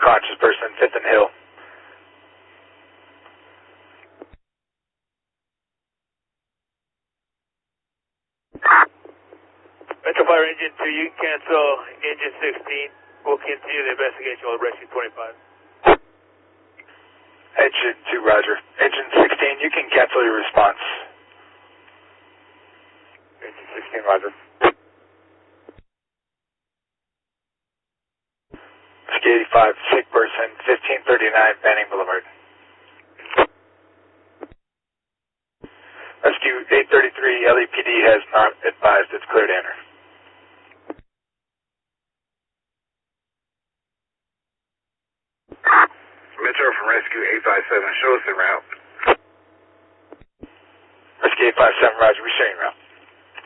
unconscious person, 5th and Hill. Metro Fire Engine 2, you can cancel Engine 16. We'll continue the investigation with Rescue 25. Engine 2, roger. Engine 16, you can cancel your response. Engine 16, roger. Whiskey 85, sick person, 1539 Banning Boulevard. Rescue 833, LEPD has not advised it's clear to enter. Metro from Rescue 857, show us the route. Rescue 857, roger, we showing route.